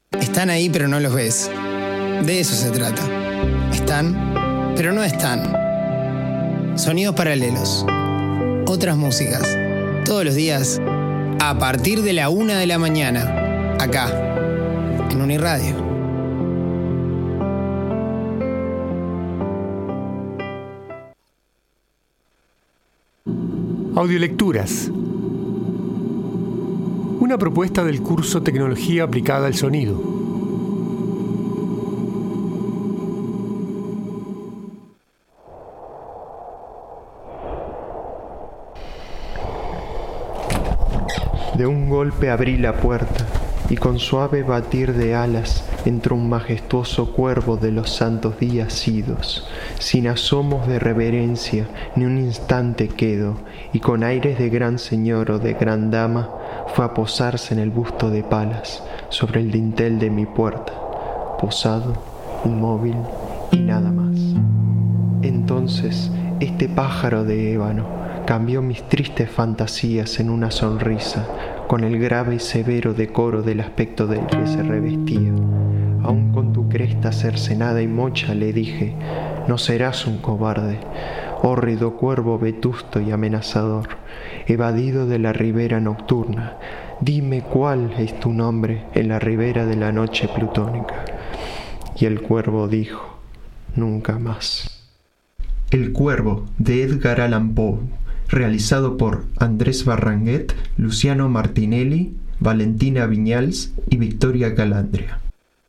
Están ahí pero no los ves. De eso se trata. Están, pero no están. Sonidos paralelos. Otras músicas. Todos los días, a partir de la 1 de la mañana. Acá, en Uniradio. Audiolecturas. Una propuesta del curso Tecnología aplicada al sonido. De un golpe abrí la puerta y con suave batir de alas entró un majestuoso cuervo de los santos días idos. Sin asomos de reverencia ni un instante quedo, y con aires de gran señor o de gran dama fue a posarse en el busto de Palas sobre el dintel de mi puerta, posado, inmóvil y nada más. Entonces este pájaro de ébano cambió mis tristes fantasías en una sonrisa, con el grave y severo decoro del aspecto del que se revestía. Aún con tu cresta cercenada y mocha, le dije, no serás un cobarde, hórrido cuervo vetusto y amenazador, evadido de la ribera nocturna. Dime cuál es tu nombre en la ribera de la noche plutónica. Y el cuervo dijo, nunca más. El Cuervo, de Edgar Allan Poe, realizado por Andrés Barranguet, Luciano Martinelli, Valentina Viñals y Victoria Calandria.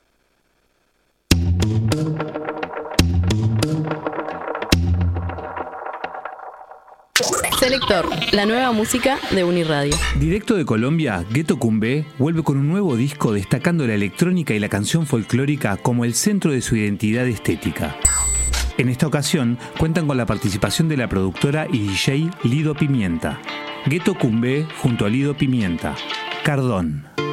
Selector, la nueva música de Uniradio. Directo de Colombia, Ghetto Cumbé vuelve con un nuevo disco destacando la electrónica y la canción folclórica como el centro de su identidad estética. En esta ocasión cuentan con la participación de la productora y DJ Lido Pimienta. Ghetto Cumbé junto a Lido Pimienta. Cardón.